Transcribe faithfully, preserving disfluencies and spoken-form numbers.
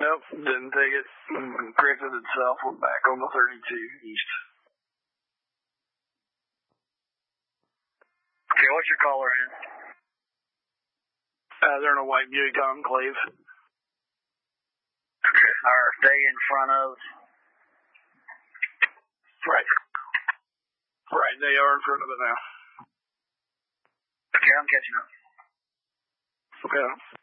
Nope, didn't take it. Corrected itself. Went back on the thirty-two east. Okay, what's your caller in? Uh, they're in a white Buick Enclave. Okay. Are they in front of? Right. Right, they are in front of it now. Okay, I'm catching up. Okay.